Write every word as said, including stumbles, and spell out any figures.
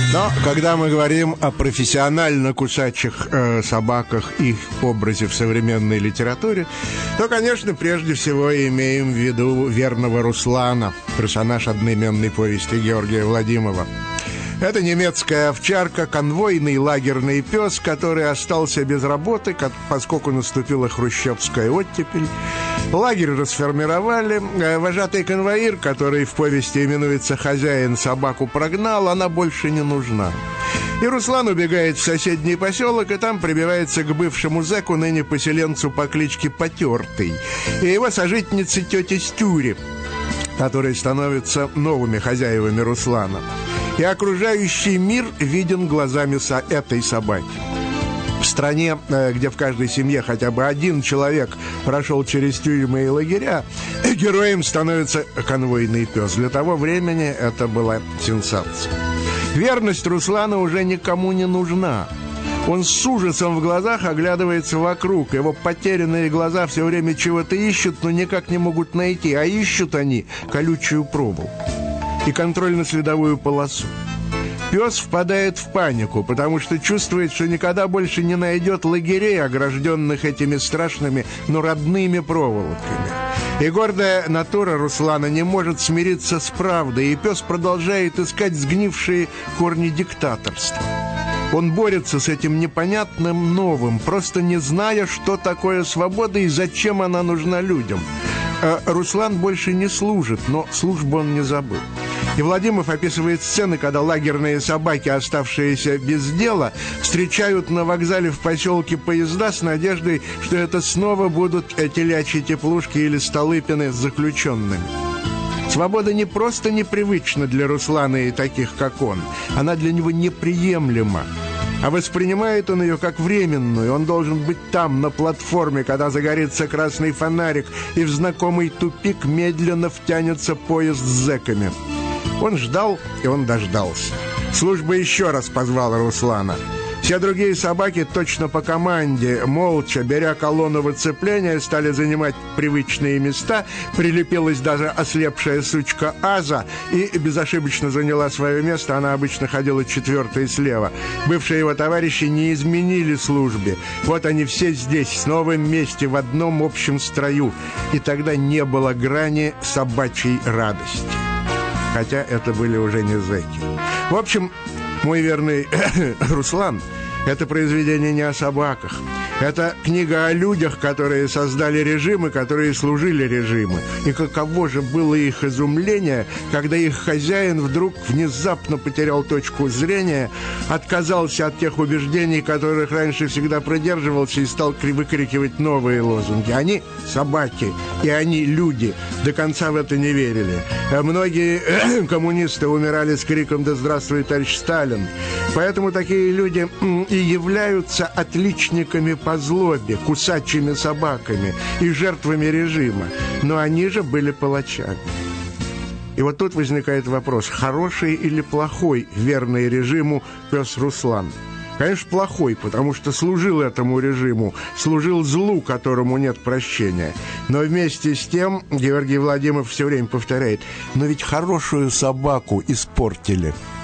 Но когда мы говорим о профессионально кусачих э, собаках и их образе в современной литературе, то, конечно, прежде всего имеем в виду верного Руслана, персонаж одноименной повести Георгия Владимирова. Это немецкая овчарка, конвойный лагерный пес, который остался без работы, поскольку наступила хрущевская оттепель. Лагерь расформировали. Вожатый конвоир, который в повести именуется «Хозяин», собаку прогнал, она больше не нужна. И Руслан убегает в соседний поселок, и там прибивается к бывшему зэку, ныне поселенцу по кличке Потертый, и его сожительнице тете Стюре, которые становятся новыми хозяевами Руслана. И окружающий мир виден глазами со этой собаки. В стране, где в каждой семье хотя бы один человек прошел через тюрьмы и лагеря, героем становится конвойный пес. Для того времени это была сенсация. Верность Руслана уже никому не нужна. Он с ужасом в глазах оглядывается вокруг. Его потерянные глаза все время чего-то ищут, но никак не могут найти. А ищут они колючую проволоку и контрольно-следовую полосу. Пес впадает в панику, потому что чувствует, что никогда больше не найдет лагерей, огражденных этими страшными, но родными проволоками. И гордая натура Руслана не может смириться с правдой, и пес продолжает искать сгнившие корни диктаторства. Он борется с этим непонятным новым, просто не зная, что такое свобода и зачем она нужна людям. А Руслан больше не служит, но службу он не забыл. И Владимиров описывает сцены, когда лагерные собаки, оставшиеся без дела, встречают на вокзале в поселке поезда с надеждой, что это снова будут телячьи теплушки или Столыпины с заключенными. Свобода не просто непривычна для Руслана и таких, как он, она для него неприемлема. А воспринимает он ее как временную. Он должен быть там, на платформе, когда загорится красный фонарик, и в знакомый тупик медленно втянется поезд с зэками. Он ждал, и он дождался. Служба еще раз позвала Руслана. Все другие собаки точно по команде, молча, беря колонну выцепления, стали занимать привычные места. Прилепилась даже ослепшая сучка Аза и безошибочно заняла свое место. Она обычно ходила четвертой слева. Бывшие его товарищи не изменили службе. Вот они все здесь, снова вместе, в одном общем строю. И тогда не было грани собачьей радости. Хотя это были уже не зэки. В общем, мой верный Руслан, это произведение не о собаках. Это книга о людях, которые создали режимы, которые служили режиму. И каково же было их изумление, когда их хозяин вдруг внезапно потерял точку зрения, отказался от тех убеждений, которых раньше всегда придерживался, и стал выкрикивать новые лозунги. Они собаки, и они люди. До конца в это не верили. Многие коммунисты умирали с криком «Да здравствует товарищ Сталин!». Поэтому такие люди и являются отличниками по злобе, кусачими собаками и жертвами режима. Но они же были палачами. И вот тут возникает вопрос, хороший или плохой верный режиму пес Руслан? Конечно, плохой, потому что служил этому режиму, служил злу, которому нет прощения. Но вместе с тем Георгий Владимиров все время повторяет, но ведь хорошую собаку испортили.